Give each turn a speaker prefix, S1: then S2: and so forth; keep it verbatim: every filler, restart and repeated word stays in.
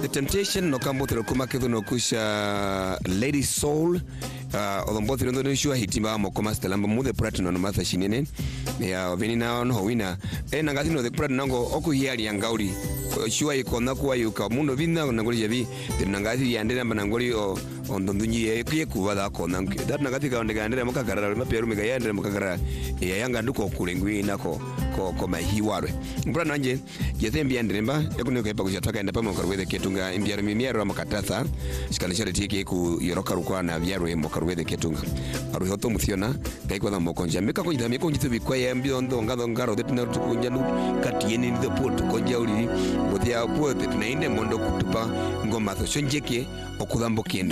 S1: The Temptation no kambo tero kuma ketho no kusha Lady Soul uh odombo tero ndo shua hitimba mo koma stela mbo the platinum no matha shinene ya veni na no wina e na ngati no the platinum ngo okuhiali yangauli shua ikona kuwa yuka muno vinna na ngoli yavi tena ngati yandera manangoli o ondondunyi ye kuye kuva kona that na ngati kaonde gandera mukagarara maperu mega yandera mukagarara ya yanga nduko kulengwi nako ko ko mahiwarwe mbona nje yethembi yandremba yakuneka ipa kushataka enda pamo karwede ketunga imbiara mimiaro makatatha shikanisha tiki ku yoroka rukwa na byarwe mo karwede ketunga aruhoto muthiona gaikwa na mokonja meka ko ndame ko njitu bikwa yambio ndo ngado ngaro detina tukunja nu kati yeni ndo poto konja uli bothia po detina inde mondo kutupa ngoma tho shonjeke okudambo kenda